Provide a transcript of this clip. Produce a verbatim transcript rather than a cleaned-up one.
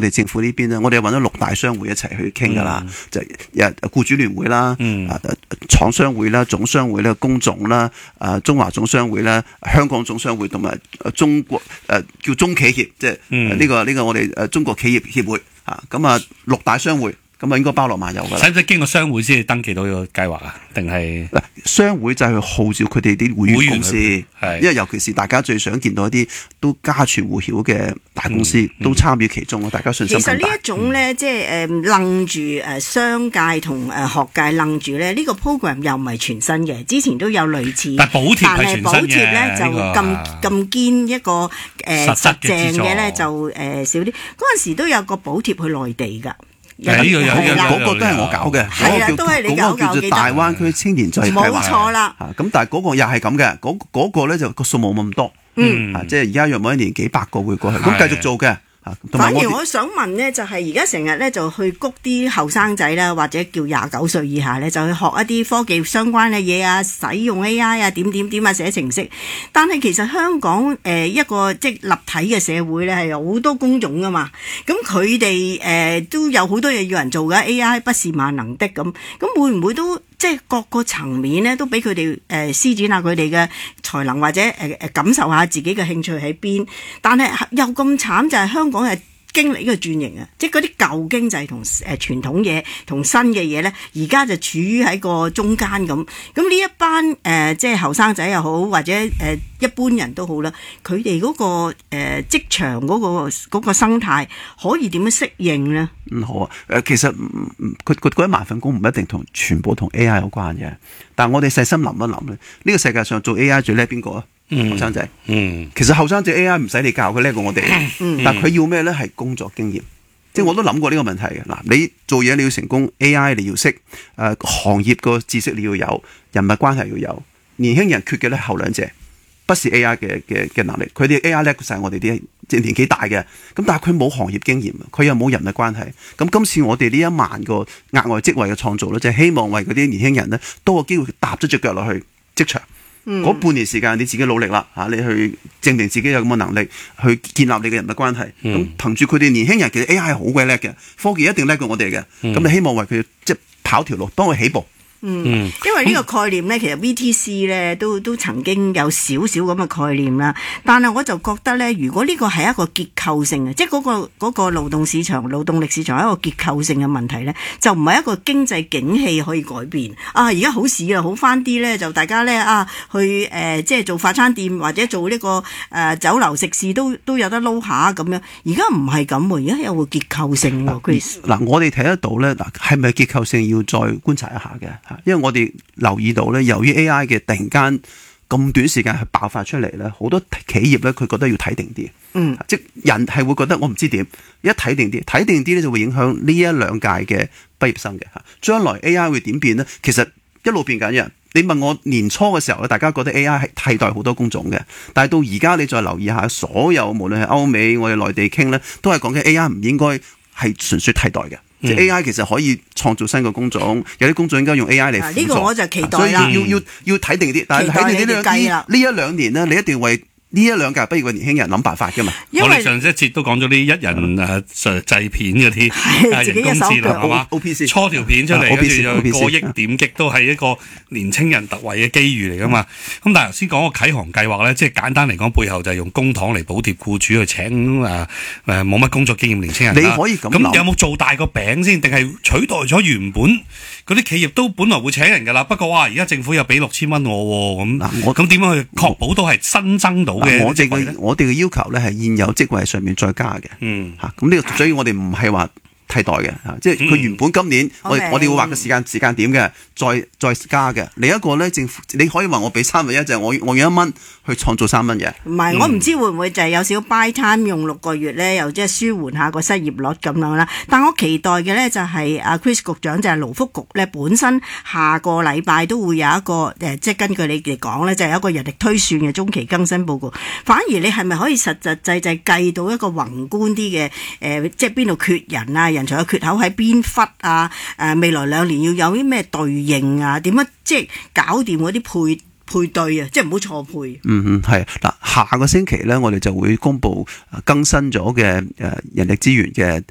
哋政府呢邊咧，我哋揾咗六大商會一齊去傾噶啦，就誒僱主聯會啦、嗯、啊廠商會啦、總商會啦、工總啦、啊中華總商會啦、香港總商會同埋中國誒、呃、叫中企業，即係呢個呢、這個我哋誒中國企業協會啊，咁啊六大商會。咁啊，應該包羅萬有㗎啦。使唔使經過商會先至登記到呢個計劃啊？定係嗱，商會就係去號召佢哋啲會員公司，因為尤其是大家最想見到一啲都家傳戶曉嘅大公司、嗯嗯、都參與其中，大家信心更大。 其實呢一種咧，嗯、即係誒楞住誒商界同誒學界楞住咧，呢、呢個 program 又唔係全新嘅，之前都有類似。但係補貼係全新嘅。但係補貼咧就咁咁堅一個誒、呃、實淨嘅咧就誒、呃、少啲。嗰陣時都有個補貼去內地㗎。 呢個有嗰個都係我搞嘅， 係啦，都係你搞嘅。嗰個叫做大灣區青年就業計劃，冇錯啦。 咁但係嗰個又係咁嘅，嗰嗰個咧就個數目冇咁多，嗯，即係而家約莫一年幾百個會過去，咁繼續做嘅。 反而我想問呢，就係而家成日咧就去谷啲後生仔啦，或者叫廿九歲以下咧，就去學一啲科技相關嘅嘢啊，使用 A I 啊，點點點啊，寫程式。但係其實香港誒一個即係立體嘅社會咧，係有好多工種噶嘛。咁佢哋誒都有好多嘢要人做噶 ，A I 不是萬能的咁。咁會唔會都即係各個層面咧，都俾佢哋誒施展下佢哋嘅才能，或者誒誒感受下自己嘅興趣喺邊？但係又咁慘就係香港。講係經歷呢個轉型啊，即係嗰啲舊經濟同誒傳統嘢同新嘅嘢咧，而家就處於喺個中間咁。咁呢一班誒、呃、即係後生仔又好，或者誒、呃、一般人都好啦，佢哋嗰個誒、呃、職場嗰、嗰個嗰、嗰個生態可以點樣適應咧？ 嗯，好啊。誒，其實佢佢嗰一萬份工唔一定同全部同 A I 有關嘅，但係我哋細心諗一諗咧，呢、呢個世界上做 A I 最叻邊個啊？後生仔，嗯，其實後生仔 A I 唔使你教，佢叻過我哋，嗯、但佢要咩咧？係工作經驗，嗯、即係我都諗過呢個問題嘅。嗱，你做嘢你要成功 ，A I 你要識，誒、呃，行業個知識你要有，人脈關係要有。年輕人缺嘅咧後兩者，不是 A I 嘅嘅嘅能力，佢哋 A I 叻晒我哋啲即係年紀大嘅，咁但係佢冇行業經驗，佢又冇人脈關係。咁今次我哋呢一萬個額外職位嘅創造咧，就係、是、希望為嗰啲年輕人咧多個機會踏咗隻腳落去職場。嗰、嗯、半年時間你自己努力啦嚇，你去證明自己有咁嘅能力，去建立你嘅人脈關係。咁、嗯、憑住佢哋年輕人其實 A I 係好鬼叻嘅，科技一定叻過我哋嘅。咁、嗯、你希望為佢即係跑條路，幫佢起步。 嗯，因為呢個概念咧，其實 V T C 咧都都曾經有少少咁嘅概念啦。但係我就覺得咧，如果呢個係一個結構性嘅，即係嗰個嗰個勞動市場、勞動力市場係一個結構性嘅問題咧，就唔係一個經濟景氣可以改變。啊，而家好市啊，好翻啲咧，就大家咧啊去誒、呃，即係做快餐店或者做呢、這個誒、呃、酒樓食肆都都有得撈下咁樣。而家唔係咁喎，而家有個結構性喎 Chris。 嗱，我哋睇得到咧，嗱係咪結構性要再觀察一下嘅？因為我哋留意到咧，由於 A I 嘅突然間咁短時間去爆發出嚟咧，好多企業咧佢覺得要睇定啲，嗯，即人係會覺得我唔知點，一睇定啲，睇定啲咧就會影響呢一兩屆嘅畢業生嘅嚇。將來 A I 會點變呢？其實一路變緊嘅。你問我年初嘅時候咧，大家覺得 A I 係替代好多工種嘅，但係到而家你再留意下，所有無論係歐美我哋內地傾咧，都係講緊 A I 唔應該係純粹替代嘅。即係 A I 其實可以創造新嘅工種，有啲工作應該用 A I 嚟輔助。呢、啊這個我就期待啦。所以要要要要睇定啲，但係睇定啲呢呢一兩年呢，你一定為呢一兩屆畢業嘅年輕人諗辦法㗎嘛。 我哋上一節都講咗啲一人誒製片嗰啲人工智能係嘛 O P C 初條片出嚟，跟住又過億點擊都係一個年青人突圍嘅機遇嚟㗎嘛。咁、嗯、但係頭先講個啟航計劃咧，即係簡單嚟講，背後就係用公帑嚟補貼僱主去請誒誒冇乜工作經驗年青人。 你可以咁諗， 咁有冇做大個餅先？定係取代咗原本嗰啲企業都本來會請人㗎啦？不過哇，而家政府又俾六千蚊我喎，咁咁點樣去確保都係新增到？ 我哋嘅我哋嘅要求咧係現有職位上面再加嘅，嗯嚇，咁呢個所以我哋唔係話替代嘅嚇，即係佢原本今年、嗯、我 okay, 我哋會劃個時間時間點嘅，再再加嘅。另一個咧，政府你可以話我俾三分一，就係、是、我我用一蚊去創造三蚊嘅。唔係、 嗯，我唔知會唔會就係有少少 buy time 用六個月咧，又即係舒緩下個失業率咁樣啦。但我期待嘅咧就係阿 Chris 局長就係勞福局咧本身下個禮拜都會有一個誒，即係根據你哋講咧，就係、是、有一個人力推算嘅中期更新報告。反而你係咪可以實實際際計到一個宏觀啲嘅誒，即係邊度缺人啊？人才嘅缺口喺邊忽啊？誒、呃，未來兩年要有啲咩對應啊？點樣即係搞掂嗰啲配配對啊？即係唔好錯配。 嗯嗯，係嗱，下個星期咧，我哋就會公布更新咗嘅誒人力資源嘅